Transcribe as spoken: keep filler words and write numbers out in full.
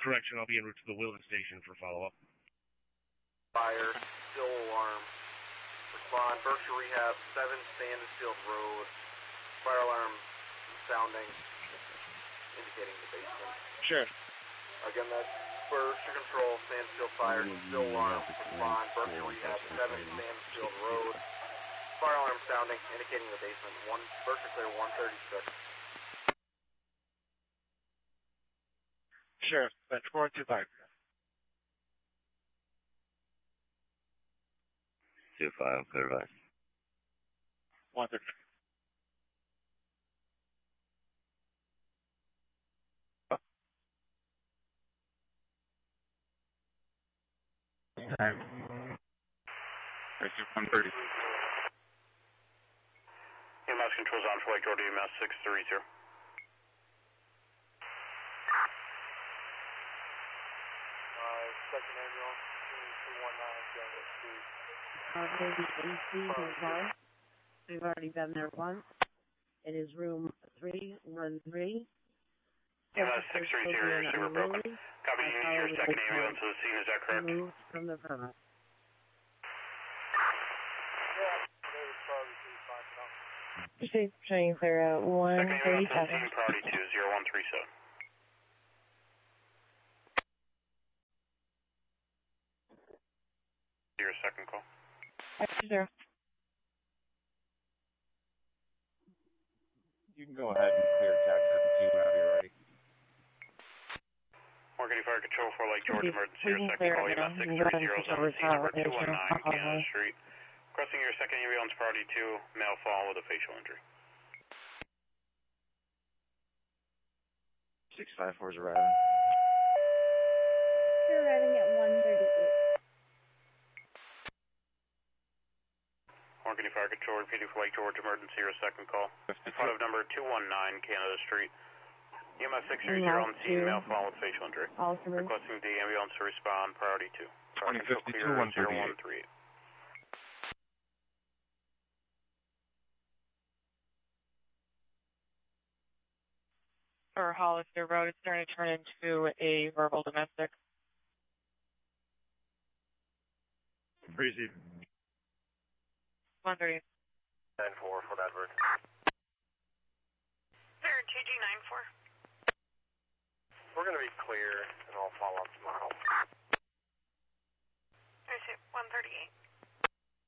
Correction, I'll be en route to the Wilton station for follow-up. Fire, still alarm. Respond, Berkshire Rehab, seven Sandusfield Road. Fire alarm sounding, indicating the basement. Sure. Again, that's Berkshire Control, Sandusfield Fire, still alarm. Respond, Berkshire Rehab, seven Sandusfield Road. Fire alarm sounding, indicating the basement. One Berkshire clear, one thirty-six. Sure, that's four two five. Two five, clear advice. One thirty. Time. one thirty. E M S controls on for Lake George, E M S six three zero. Second ambulance, two one nine, Gangway Street. Uh, maybe A C is on. We've already been there once. It is room three one three. E M S six three zero, super broken. Copy, you need your second ambulance to the scene, is that correct? Moved from the premise. Proceed, showing clear out one Second ambulance to the thirty-seven. scene, priority two, zero one three seven. Your second call. Extra zero. You can go ahead and clear capture the team whenever you're ready. Morgan Fire Control for Lake George, emergency, We your can second clear call, it E M S now. six You three can zero, go on ahead scene number and two one nine, call Canada it. Street. Requesting your second ambulance, priority two, male fall with a facial injury. Six five four is arriving. You're arriving at one thirty-eight. Morgan Fire Control, repeating for Lake George, emergency, your second call. In front of number two one nine, Canada Street. E M S six three zero on scene, male fall with facial injury. Requesting the ambulance to respond, priority two. twenty fifty-two, one thirty-eight. For Hollister Road, it's starting to turn into a verbal domestic. Receive. one thirty. nine four for that word. Sir, T G nine four. We're going to be clear, and I'll follow up tomorrow. Receive one thirty-eight.